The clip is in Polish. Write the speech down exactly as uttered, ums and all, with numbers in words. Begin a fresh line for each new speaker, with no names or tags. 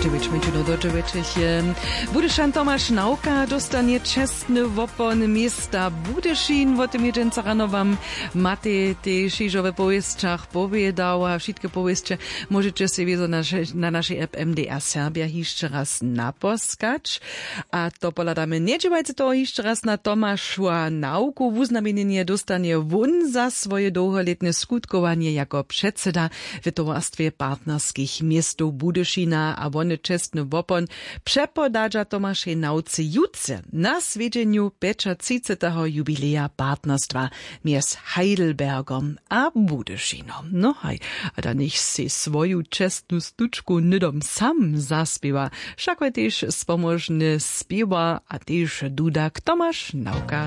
dziewięć minut do dziewięciu. Budyszan Tomasz Nauka dostanie czestny wopon miasta Budyszin. O tym jeden rano wam Matej te szyżowe powieściach powiedział, a wszystkie powieści możecie sobie na, na naszej app M D R Serbia jeszcze raz naposkać. A to poladamy nie dziewajcie to jeszcze raz na Tomasza Nauku. W uznamienienie dostanie won za swoje długoletnie skutkowanie jako przedseda w towarstwie partnerskich miastów Budyszina, a wony czestny wopon przepodadza Tomaszej Nauce jutce na swiedzieniu trzydziestego jubileja partnerstwa między Heidelbergom a Budyszynom. No hej, a da niech si swoją czestną stuczku nydom sam zaspiewa, wszak też spomożny spiewa, a też dudak Tomasz Nauka.